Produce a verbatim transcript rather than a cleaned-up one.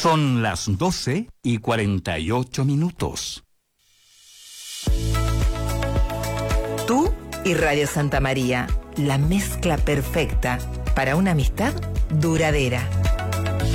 Son las doce y cuarenta y ocho minutos. Tú y Radio Santa María, la mezcla perfecta para una amistad duradera.